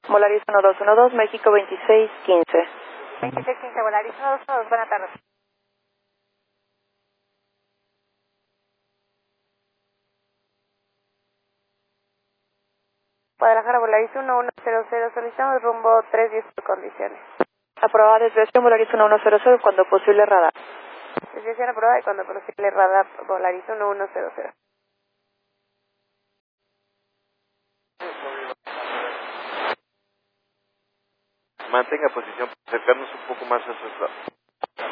Volaris 1212, México 2615. 2615, Volaris 1212, buenas tardes. Guadalajara, Volaris 1100, solicitamos rumbo 310 por condiciones. Aprobada desviación Volaris 1100 cuando posible radar. Desviación aprobada y cuando posible radar Volaris 1100. Mantenga posición, acercarnos un poco más a su estado.